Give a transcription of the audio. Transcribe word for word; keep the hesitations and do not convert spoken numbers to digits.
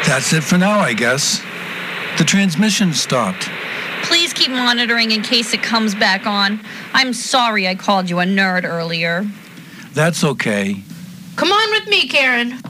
That's it for now, I guess. The transmission stopped. Please keep monitoring in case it comes back on. I'm sorry I called you a nerd earlier. That's okay. Come on with me, Karen.